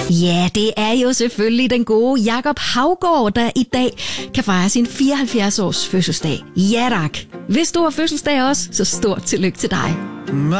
Ja, det er jo selvfølgelig den gode Jakob Haugaard, der i dag kan fejre sin 74-års fødselsdag. Ja tak. Hvis du har fødselsdag også, så stort tillykke til dig.